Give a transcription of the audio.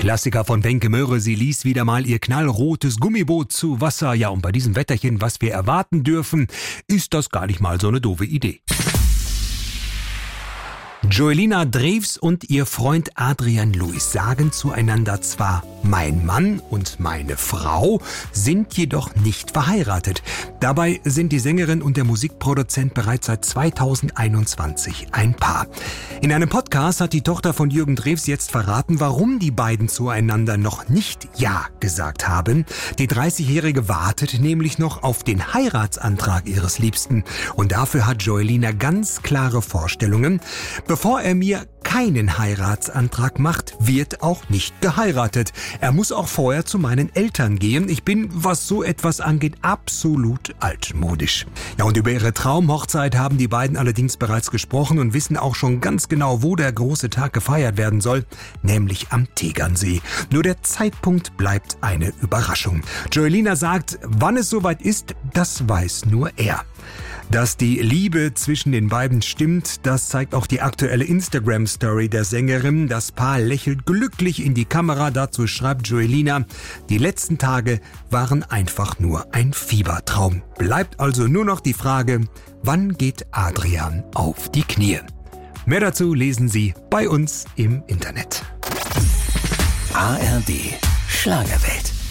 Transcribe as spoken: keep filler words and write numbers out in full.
Klassiker von Wenke Möhre, sie ließ wieder mal ihr knallrotes Gummiboot zu Wasser. Ja, und bei diesem Wetterchen, was wir erwarten dürfen, ist das gar nicht mal so eine doofe Idee. Joelina Drews und ihr Freund Adrian Lewis sagen zueinander zwar mein Mann und meine Frau, sind jedoch nicht verheiratet. Dabei sind die Sängerin und der Musikproduzent bereits seit zweitausendeinundzwanzig ein Paar. In einem Podcast hat die Tochter von Jürgen Drews jetzt verraten, warum die beiden zueinander noch nicht Ja gesagt haben. Die dreißigjährige wartet nämlich noch auf den Heiratsantrag ihres Liebsten. Und dafür hat Joelina ganz klare Vorstellungen. Bevor er mir keinen Heiratsantrag macht, wird auch nicht geheiratet. Er muss auch vorher zu meinen Eltern gehen. Ich bin, was so etwas angeht, absolut altmodisch. Ja, und über ihre Traumhochzeit haben die beiden allerdings bereits gesprochen und wissen auch schon ganz genau, wo der große Tag gefeiert werden soll, nämlich am Tegernsee. Nur der Zeitpunkt bleibt eine Überraschung. Joelina sagt, wann es soweit ist, das weiß nur er. Dass die Liebe zwischen den beiden stimmt, das zeigt auch die aktuelle Instagram-Story der Sängerin. Das Paar lächelt glücklich in die Kamera. Dazu schreibt Joelina, die letzten Tage waren einfach nur ein Fiebertraum. Bleibt also nur noch die Frage, wann geht Adrian auf die Knie? Mehr dazu lesen Sie bei uns im Internet. A R D Schlagerwelt.